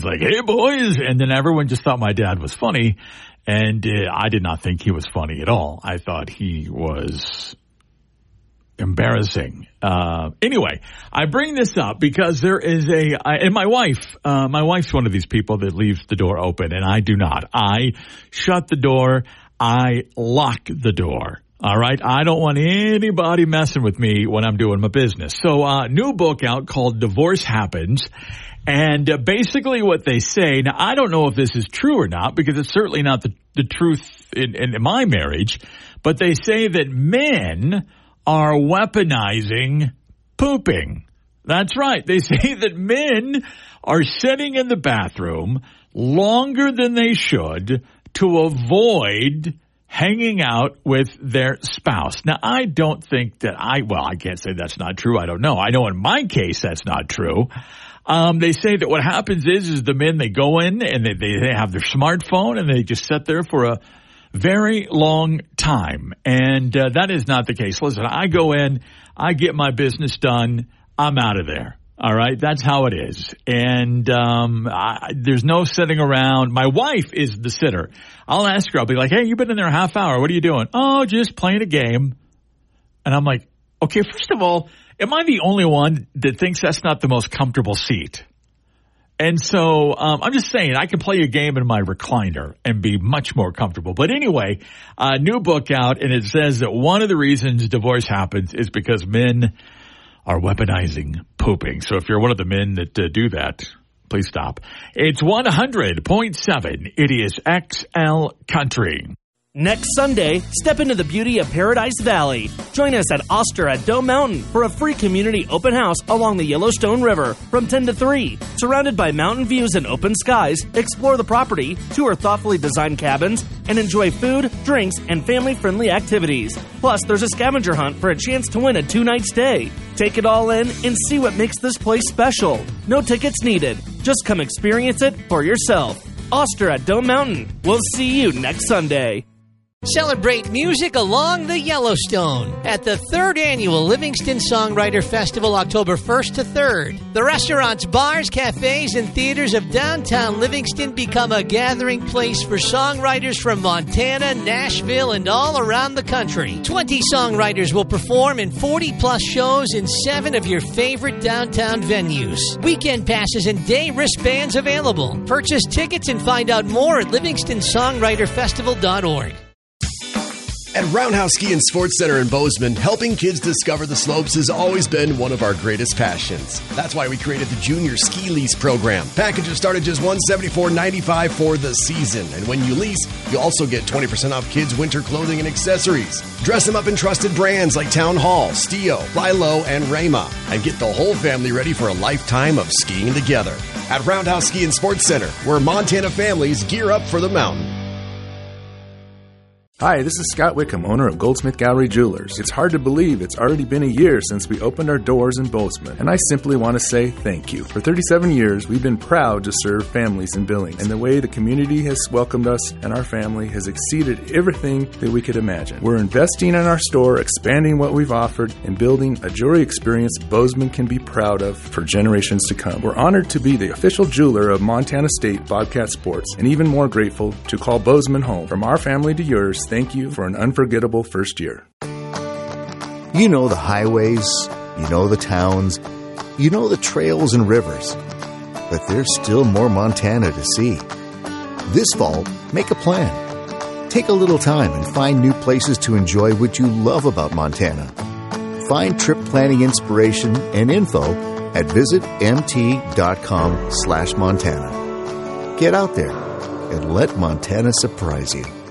like, hey, boys. And then everyone just thought my dad was funny. And I did not think he was funny at all. I thought he was embarrassing. Anyway, I bring this up because there is and my wife's one of these people that leaves the door open, and I do not. I shut the door. I lock the door. All right. I don't want anybody messing with me when I'm doing my business. So, new book out called Divorce Happens. And basically what they say, now I don't know if this is true or not, because it's certainly not the truth in my marriage, but they say that men are weaponizing pooping. That's right. They say that men are sitting in the bathroom longer than they should to avoid hanging out with their spouse. Now, I don't think that I can't say that's not true. I don't know. I know in my case that's not true. They say that what happens is the men, they go in and they have their smartphone and they just sit there for a very long time. And that is not the case. Listen, I go in, I get my business done, I'm out of there. All right, that's how it is. And there's no sitting around. My wife is the sitter. I'll ask her, I'll be like, hey, you've been in there a half hour. What are you doing? Oh, just playing a game. And I'm like, okay, first of all, am I the only one that thinks that's not the most comfortable seat? And so I'm just saying I can play a game in my recliner and be much more comfortable. But anyway, new book out, and it says that one of the reasons divorce happens is because men are weaponizing pooping. So if you're one of the men that do that, please stop. It's 100.7. It is XL Country. Next Sunday, step into the beauty of Paradise Valley. Join us at Oster at Dome Mountain for a free community open house along the Yellowstone River from 10 to 3. Surrounded by mountain views and open skies, explore the property, tour thoughtfully designed cabins, and enjoy food, drinks, and family-friendly activities. Plus, there's a scavenger hunt for a chance to win a 2-night stay. Take it all in and see what makes this place special. No tickets needed. Just come experience it for yourself. Oster at Dome Mountain. We'll see you next Sunday. Celebrate music along the Yellowstone at the 3rd Annual Livingston Songwriter Festival, October 1st to 3rd. The restaurants, bars, cafes, and theaters of downtown Livingston become a gathering place for songwriters from Montana, Nashville, and all around the country. 20 songwriters will perform in 40-plus shows in 7 of your favorite downtown venues. Weekend passes and day wristbands available. Purchase tickets and find out more at livingstonsongwriterfestival.org. At Roundhouse Ski and Sports Center in Bozeman, helping kids discover the slopes has always been one of our greatest passions. That's why we created the Junior Ski Lease program. Packages start at just $174.95 for the season. And when you lease, you also get 20% off kids' winter clothing and accessories. Dress them up in trusted brands like Town Hall, Stio, Fly Low, and Rayma. And get the whole family ready for a lifetime of skiing together. At Roundhouse Ski and Sports Center, where Montana families gear up for the mountain. Hi, this is Scott Wickham, owner of Goldsmith Gallery Jewelers. It's hard to believe it's already been a year since we opened our doors in Bozeman, and I simply want to say thank you. For 37 years, we've been proud to serve families in Billings, and the way the community has welcomed us and our family has exceeded everything that we could imagine. We're investing in our store, expanding what we've offered, and building a jewelry experience Bozeman can be proud of for generations to come. We're honored to be the official jeweler of Montana State Bobcat Sports, and even more grateful to call Bozeman home. From our family to yours, thank you for an unforgettable first year. You know the highways, you know the towns, you know the trails and rivers, but there's still more Montana to see. This fall, make a plan. Take a little time and find new places to enjoy what you love about Montana. Find trip planning inspiration and info at visitmt.com/Montana. Get out there and let Montana surprise you.